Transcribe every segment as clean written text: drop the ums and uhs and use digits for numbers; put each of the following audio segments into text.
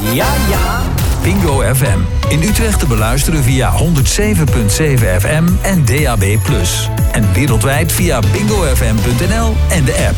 Ja, ja. Bingo FM. In Utrecht te beluisteren via 107.7 FM en DAB+. En wereldwijd via bingofm.nl en de app.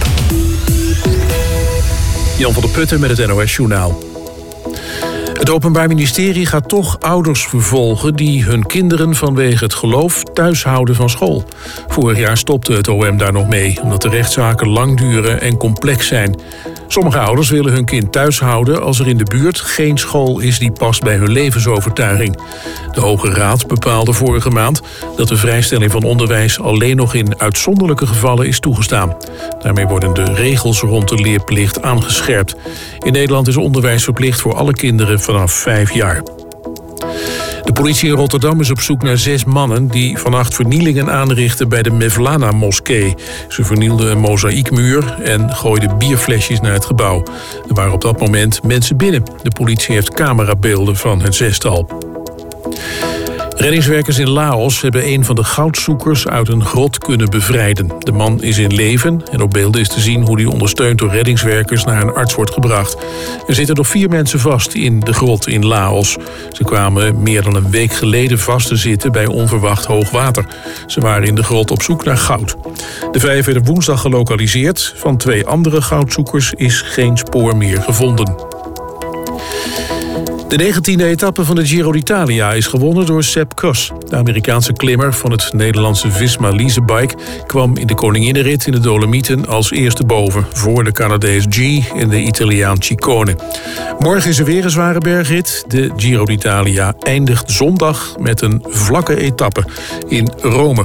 Jan van der Putten met het NOS-journaal. Het Openbaar Ministerie gaat toch ouders vervolgen die hun kinderen vanwege het geloof thuis houden van school. Vorig jaar stopte het OM daar nog mee, omdat de rechtszaken lang duren en complex zijn. Sommige ouders willen hun kind thuis houden als er in de buurt geen school is die past bij hun levensovertuiging. De Hoge Raad bepaalde vorige maand dat de vrijstelling van onderwijs alleen nog in uitzonderlijke gevallen is toegestaan. Daarmee worden de regels rond de leerplicht aangescherpt. In Nederland is onderwijs verplicht voor alle kinderen vanaf 5 jaar. De politie in Rotterdam is op zoek naar 6 mannen die vannacht vernielingen aanrichten bij de Mevlana-moskee. Ze vernielden een mozaïekmuur en gooiden bierflesjes naar het gebouw. Er waren op dat moment mensen binnen. De politie heeft camerabeelden van het zestal. Reddingswerkers in Laos hebben een van de goudzoekers uit een grot kunnen bevrijden. De man is in leven en op beelden is te zien hoe hij ondersteund door reddingswerkers naar een arts wordt gebracht. Er zitten nog 4 mensen vast in de grot in Laos. Ze kwamen meer dan een week geleden vast te zitten bij onverwacht hoog water. Ze waren in de grot op zoek naar goud. De 5 werden woensdag gelokaliseerd. Van 2 andere goudzoekers is geen spoor meer gevonden. De 19e etappe van de Giro d'Italia is gewonnen door Sepp Kuss. De Amerikaanse klimmer van het Nederlandse Visma Leasebike kwam in de Koninginnenrit in de Dolomieten als eerste boven, voor de Canadees G en de Italiaan Ciccone. Morgen is er weer een zware bergrit. De Giro d'Italia eindigt zondag met een vlakke etappe in Rome.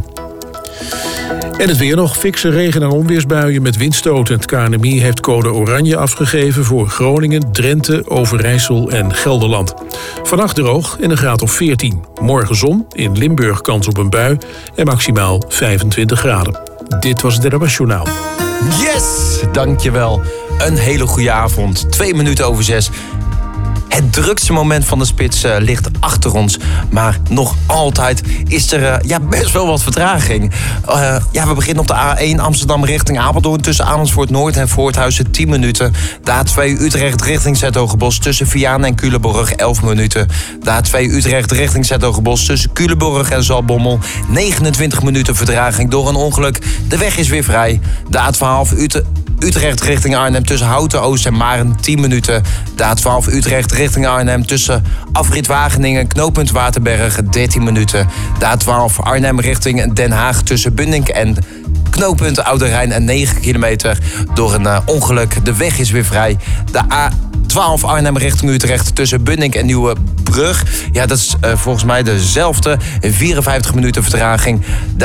En het weer nog. Fikse regen- en onweersbuien met windstoten. Het KNMI heeft code oranje afgegeven voor Groningen, Drenthe, Overijssel en Gelderland. Vannacht droog en een graad of 14. Morgen zon, in Limburg kans op een bui en maximaal 25 graden. Dit was het NOS Journaal. Yes, dankjewel. Een hele goede avond. 2 minuten over 6. Het drukste moment van de spits ligt achter ons. Maar nog altijd is er best wel wat vertraging. We beginnen op de A1 Amsterdam richting Apeldoorn. Tussen Amersfoort Noord en Voorthuizen 10 minuten. De A2 Utrecht richting 's-Hertogenbosch. Tussen Vianen en Culemborg 11 minuten. De A2 Utrecht richting 's-Hertogenbosch. Tussen Culemborg en Zaltbommel 29 minuten vertraging door een ongeluk. De weg is weer vrij. De A12 Utrecht richting Arnhem tussen Houten Oost en Maren 10 minuten. De A12 Utrecht richting Arnhem tussen afrit Wageningen, knooppunt Waterberg 13 minuten. De A12 Arnhem richting Den Haag tussen Bunnik en knooppunt Oude Rijn en 9 kilometer door een ongeluk. De weg is weer vrij. De A12 Arnhem richting Utrecht tussen Bunnik en Nieuwebrug. Ja, dat is volgens mij dezelfde. 54 minuten vertraging. De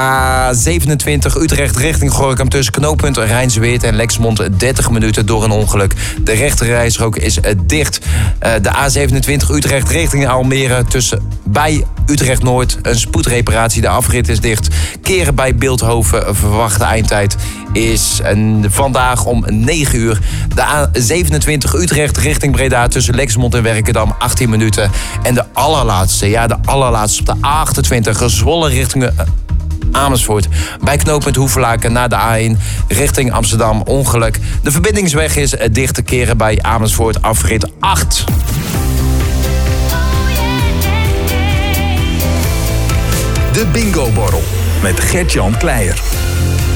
A27 Utrecht richting Gorinchem tussen knooppunt Rijnsweert en Lexmond 30 minuten door een ongeluk. De rechterrijstrook is dicht. De A27 Utrecht richting Almere tussen bij Utrecht Noord een spoedreparatie. De afrit is dicht. Keren bij Bilthoven verwachte eindtijd is vandaag om 9 uur. De A27 Utrecht richting Breda tussen Lexmond en Werkendam 18 minuten. En de allerlaatste op de A28 Zwolle richting Amersfoort. Bij knooppunt Hoevelaken naar de A1 richting Amsterdam ongeluk. De verbindingsweg is dicht te keren bij Amersfoort afrit 8. De Bingo Borrel met Gert-Jan Kleijer.